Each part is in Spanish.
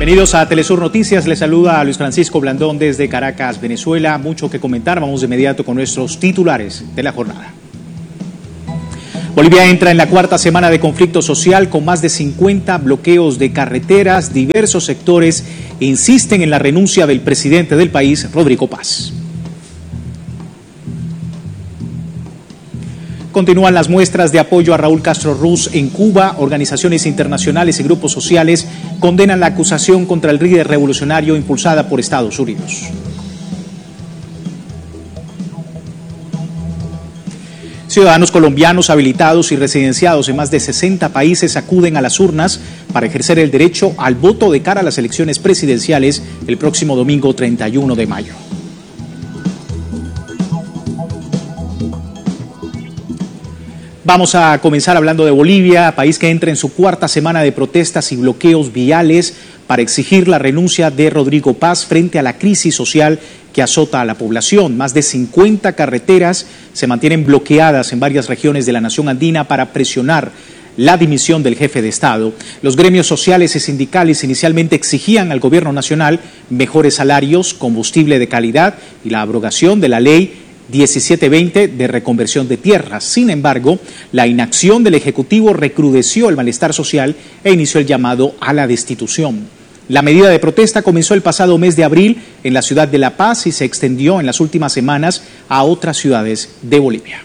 Bienvenidos a Telesur Noticias, les saluda a Luis Francisco Blandón desde Caracas, Venezuela. Mucho que comentar, vamos de inmediato con nuestros titulares de la jornada. Bolivia entra en la cuarta semana de conflicto social con más de 50 bloqueos de carreteras. Diversos sectores insisten en la renuncia del presidente del país, Rodrigo Paz. Continúan las muestras de apoyo a Raúl Castro Ruz en Cuba. Organizaciones internacionales y grupos sociales condenan la acusación contra el líder revolucionario impulsada por Estados Unidos. Ciudadanos colombianos habilitados y residenciados en más de 60 países acuden a las urnas para ejercer el derecho al voto de cara a las elecciones presidenciales el próximo domingo 31 de mayo. Vamos a comenzar hablando de Bolivia, país que entra en su cuarta semana de protestas y bloqueos viales para exigir la renuncia de Rodrigo Paz frente a la crisis social que azota a la población. Más de 50 carreteras se mantienen bloqueadas en varias regiones de la nación andina para presionar la dimisión del jefe de Estado. Los gremios sociales y sindicales inicialmente exigían al gobierno nacional mejores salarios, combustible de calidad y la abrogación de la ley 1720 de reconversión de tierras. Sin embargo, la inacción del Ejecutivo recrudeció el malestar social e inició el llamado a la destitución. La medida de protesta comenzó el pasado mes de abril en la ciudad de La Paz y se extendió en las últimas semanas a otras ciudades de Bolivia.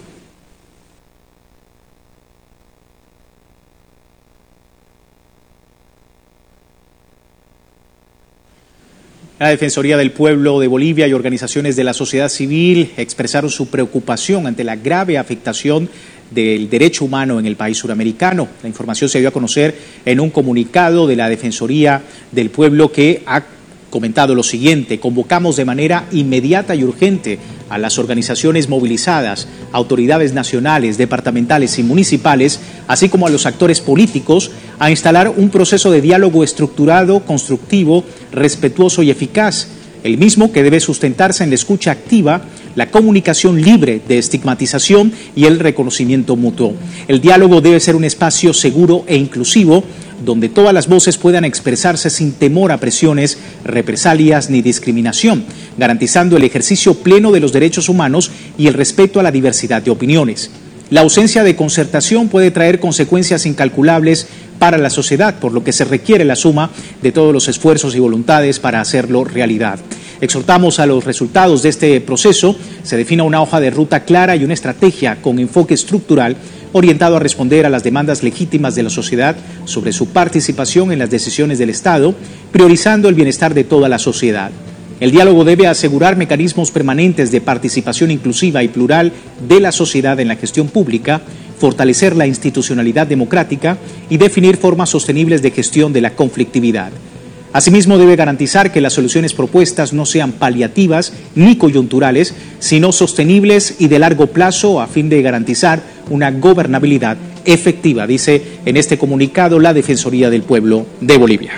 La Defensoría del Pueblo de Bolivia y organizaciones de la sociedad civil expresaron su preocupación ante la grave afectación del derecho humano en el país suramericano. La información se dio a conocer en un comunicado de la Defensoría del Pueblo que ha comentado lo siguiente: convocamos de manera inmediata y urgente a las organizaciones movilizadas, autoridades nacionales, departamentales y municipales, así como a los actores políticos, a instalar un proceso de diálogo estructurado, constructivo, respetuoso y eficaz, el mismo que debe sustentarse en la escucha activa, la comunicación libre de estigmatización y el reconocimiento mutuo. El diálogo debe ser un espacio seguro e inclusivo, donde todas las voces puedan expresarse sin temor a presiones, represalias ni discriminación, garantizando el ejercicio pleno de los derechos humanos y el respeto a la diversidad de opiniones. La ausencia de concertación puede traer consecuencias incalculables para la sociedad, por lo que se requiere la suma de todos los esfuerzos y voluntades para hacerlo realidad. Exhortamos a los resultados de este proceso se defina una hoja de ruta clara y una estrategia con enfoque estructural orientado a responder a las demandas legítimas de la sociedad sobre su participación en las decisiones del Estado, priorizando el bienestar de toda la sociedad. El diálogo debe asegurar mecanismos permanentes de participación inclusiva y plural de la sociedad en la gestión pública, fortalecer la institucionalidad democrática y definir formas sostenibles de gestión de la conflictividad. Asimismo, debe garantizar que las soluciones propuestas no sean paliativas ni coyunturales, sino sostenibles y de largo plazo a fin de garantizar una gobernabilidad efectiva, dice en este comunicado la Defensoría del Pueblo de Bolivia.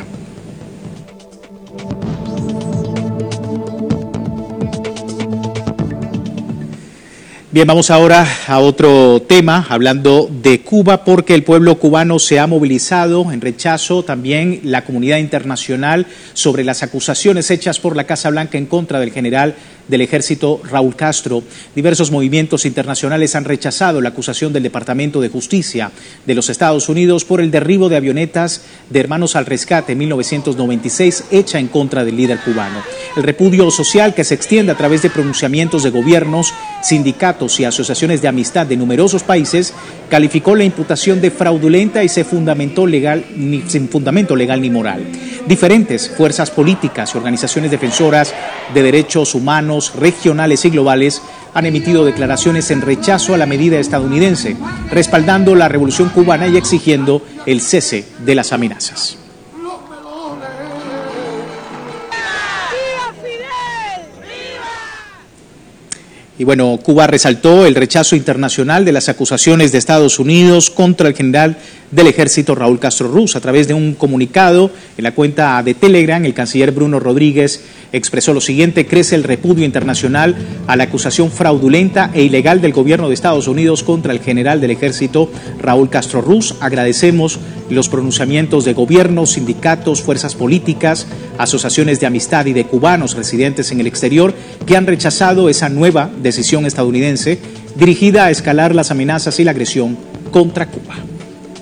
Bien, vamos ahora a otro tema, hablando de Cuba, porque el pueblo cubano se ha movilizado en rechazo, también la comunidad internacional, sobre las acusaciones hechas por la Casa Blanca en contra del general del ejército Raúl Castro. Diversos movimientos internacionales han rechazado la acusación del Departamento de Justicia de los Estados Unidos por el derribo de avionetas de Hermanos al Rescate en 1996, hecha en contra del líder cubano. El repudio social, que se extiende a través de pronunciamientos de gobiernos, sindicatos y asociaciones de amistad de numerosos países, calificó la imputación de fraudulenta y sin fundamento legal ni moral. Diferentes fuerzas políticas y organizaciones defensoras de derechos humanos regionales y globales han emitido declaraciones en rechazo a la medida estadounidense, respaldando la revolución cubana y exigiendo el cese de las amenazas. Y bueno, Cuba resaltó el rechazo internacional de las acusaciones de Estados Unidos contra el general del ejército Raúl Castro Ruz. A través de un comunicado en la cuenta de Telegram, el canciller Bruno Rodríguez expresó lo siguiente: crece el repudio internacional a la acusación fraudulenta e ilegal del gobierno de Estados Unidos contra el general del ejército Raúl Castro Ruz. Agradecemos los pronunciamientos de gobiernos, sindicatos, fuerzas políticas, asociaciones de amistad y de cubanos residentes en el exterior que han rechazado esa nueva decisión estadounidense dirigida a escalar las amenazas y la agresión contra Cuba.